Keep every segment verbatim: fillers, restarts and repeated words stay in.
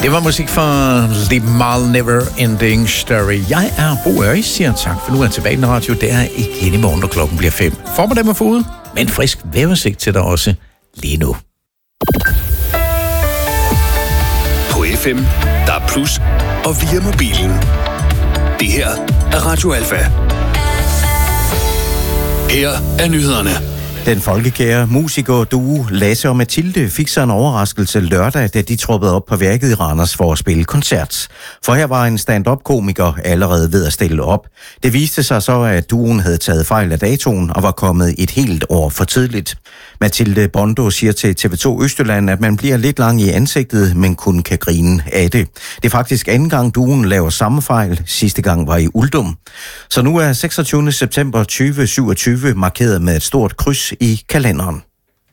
Det var musik fra The Mal Never Ending Story. Jeg er Bo Øris, siger tak, for nu er jeg tilbage i radio. Det er igen i morgen, når klokken bliver fem. Formiddag med fod, men frisk vejrudsigt til dig også lige nu. På F M, der er plus, og via mobilen. Det her er Radio Alfa. Her er nyhederne. Den folkekære musiker-duo Lasse og Mathilde fik sig en overraskelse lørdag, da de troppede op på værket i Randers for at spille koncert. For her var en stand-up-komiker allerede ved at stille op. Det viste sig så, at duoen havde taget fejl af datoen og var kommet et helt år for tidligt. Mathilde Bondo siger til T V to Østjylland, at man bliver lidt lang i ansigtet, men kun kan grine af det. Det er faktisk anden gang duoen laver samme fejl. Sidste gang var i Uldum. Så nu er seksogtyvende september tyve syvogtyve markeret med et stort kryds i kalenderen.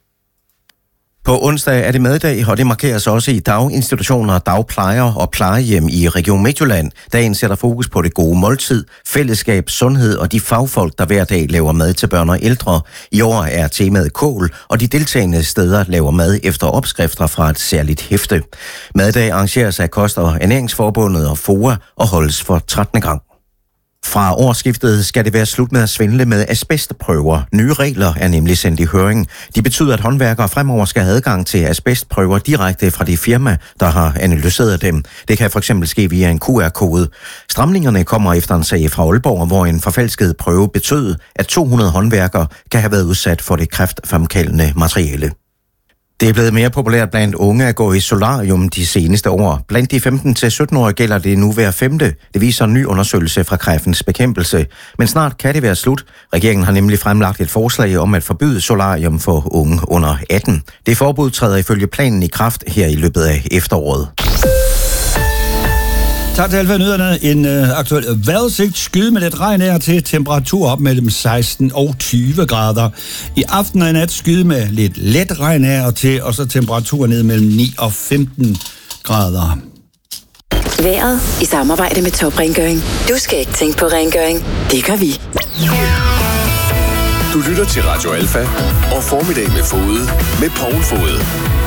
På onsdag er det maddag, og det markeres også i daginstitutioner, dagplejer og plejehjem i Region Midtjylland. Dagen sætter fokus på det gode måltid, fællesskab, sundhed og de fagfolk, der hver dag laver mad til børn og ældre. I år er temaet kål, og de deltagende steder laver mad efter opskrifter fra et særligt hæfte. Maddag arrangeres af Kost- og Ernæringsforbundet og F O A og holdes for trettende gang. Fra årsskiftet skal det være slut med at svindle med asbestprøver. Nye regler er nemlig sendt i høring. De betyder, at håndværkere fremover skal have adgang til asbestprøver direkte fra det firma, der har analyseret dem. Det kan fx ske via en Q R-kode. Stramningerne kommer efter en sag fra Aalborg, hvor en forfalsket prøve betød, at to hundrede håndværkere kan have været udsat for det kræftfremkaldende materiale. Det er blevet mere populært blandt unge at gå i solarium de seneste år. Blandt de femten til sytten-årige gælder det nu hver femte. Det viser en ny undersøgelse fra Kræftens Bekæmpelse. Men snart kan det være slut. Regeringen har nemlig fremlagt et forslag om at forbyde solarium for unge under atten. Det forbud træder ifølge planen i kraft her i løbet af efteråret. Tak til Alfa Nyhederne. En øh, aktuel vejrudsigt, skyde med lidt regn af til, temperatur op mellem seksten og tyve grader. I aften og i nat skyde med lidt let regn af og til, og så temperatur ned mellem ni og femten grader. Vejret i samarbejde med Top Rengøring. Du skal ikke tænke på rengøring. Det gør vi. Du lytter til Radio Alfa og Formiddag med Fod med Poul Fod.